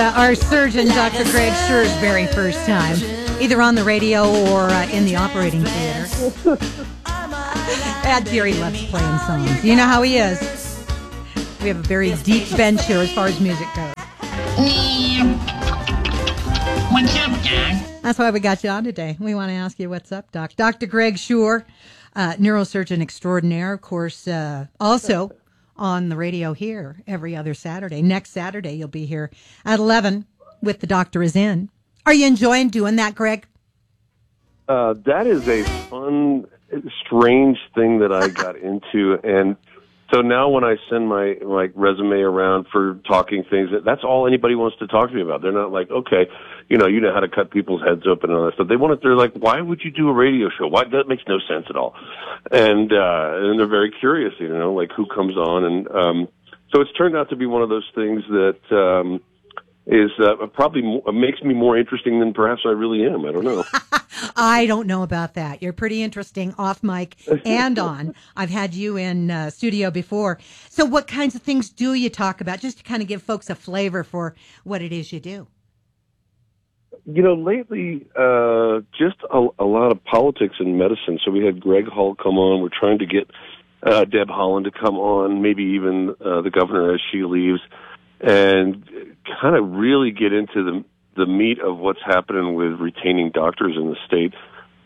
our surgeon, Dr. Greg Schur's very first time, either on the radio or in the operating theater. Jerry loves playing songs. You know how he is. We have a very deep bench here as far as music goes. What's up, Doc? That's why we got you on today. We want to ask you what's up, Doc. Dr. Greg Schur, neurosurgeon extraordinaire, of course, also on the radio here every other Saturday. Next Saturday, you'll be here at 11 with The Doctor Is In. Are you enjoying doing that, Greg? That is a fun, strange thing that I got into, and so now when I send my resume around for talking things, that's all anybody wants to talk to me about. They're not like, okay, you know how to cut people's heads open and all that stuff. They're like, why would you do a radio show? Why? That makes no sense at all. And they're very curious, like who comes on. And so it's turned out to be one of those things that is probably makes me more interesting than perhaps I really am. I don't know. I don't know about that. You're pretty interesting off mic and on. I've had you in studio before. So what kinds of things do you talk about, just to kind of give folks a flavor for what it is you do? Lately, just a lot of politics and medicine. So we had Greg Hull come on. We're trying to get Deb Haaland to come on, maybe even the governor as she leaves, and kind of really get into the meat of what's happening with retaining doctors in the state.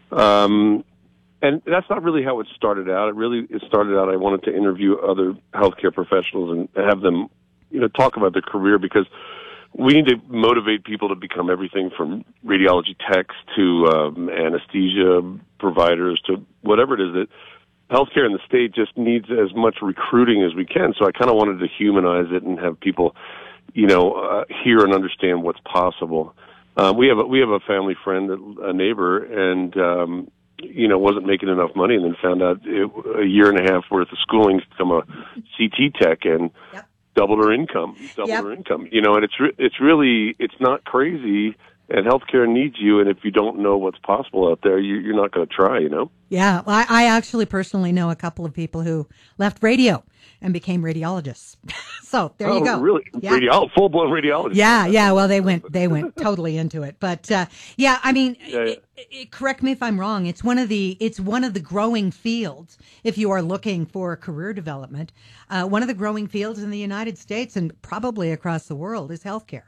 And that's not really how it started out. It started out, I wanted to interview other healthcare professionals and have them, talk about their career, because we need to motivate people to become everything from radiology techs to anesthesia providers to whatever it is that healthcare in the state just needs as much recruiting as we can. So I kind of wanted to humanize it and have people, hear and understand what's possible. We have a family friend, a neighbor, and wasn't making enough money, and then found out a year and a half worth of schooling to become a CT tech, and doubled her income. And it's not crazy. And healthcare needs you, and if you don't know what's possible out there, you're not going to try, Yeah, well, I actually personally know a couple of people who left radio and became radiologists. So there you go. Oh, really? Yeah. Full-blown radiologists. Yeah. Well, they went totally into it. But correct me if I'm wrong. It's one of the growing fields. If you are looking for career development, one of the growing fields in the United States and probably across the world is healthcare.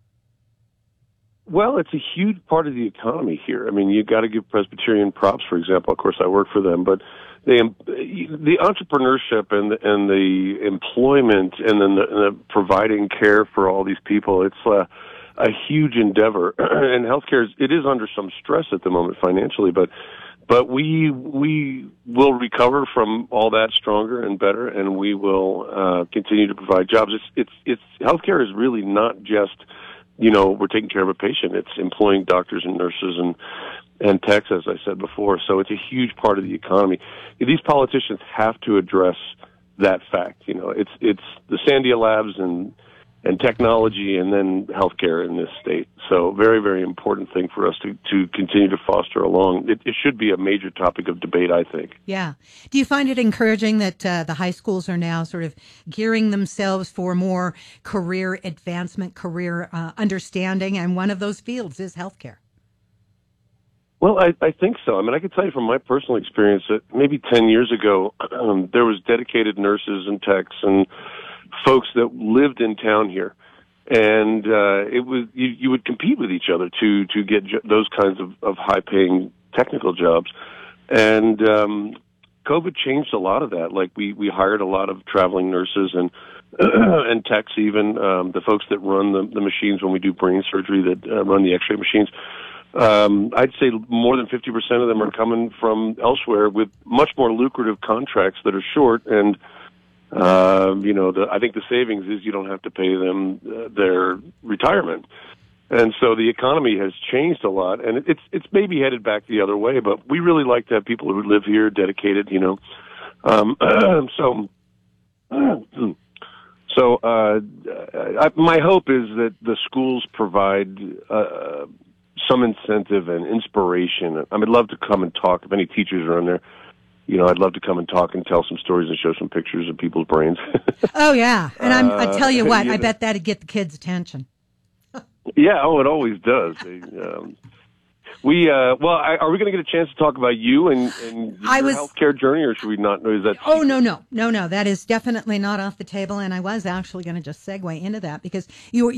Well, it's a huge part of the economy here. I mean, you got to give Presbyterian props, for example. Of course, I work for them, but the entrepreneurship and the employment and then the providing care for all these people, it's a huge endeavor. And healthcare is under some stress at the moment financially, but we will recover from all that stronger and better, and we will continue to provide jobs. It's healthcare is really not just, we're taking care of a patient. It's employing doctors and nurses and techs, as I said before. So it's a huge part of the economy. These politicians have to address that fact. It's the Sandia Labs and technology, and then healthcare in this state. So very, very important thing for us to continue to foster along. It should be a major topic of debate, I think. Yeah. Do you find it encouraging that the high schools are now sort of gearing themselves for more career advancement, career understanding, and one of those fields is healthcare? Well, I think so. I mean, I can tell you from my personal experience that maybe 10 years ago, there was dedicated nurses and techs and folks that lived in town here, and it was you would compete with each other to get those kinds of high paying technical jobs, and COVID changed a lot of that. Like we hired a lot of traveling nurses and and techs, even the folks that run the machines when we do brain surgery, that run the X-ray machines. I'd say more than 50% of them are coming from elsewhere with much more lucrative contracts that are short. And I think the savings is you don't have to pay them their retirement. And so the economy has changed a lot, and it's maybe headed back the other way, but we really like to have people who live here dedicated, my hope is that the schools provide some incentive and inspiration. I would love to come and talk. If any teachers are on there, I'd love to come and talk and tell some stories and show some pictures of people's brains. Oh, yeah. And I tell you what, I bet that'd get the kids' attention. Yeah, oh, it always does. Are we going to get a chance to talk about you and your healthcare journey, or should we not? Is that? Oh, no. That is definitely not off the table. And I was actually going to just segue into that because you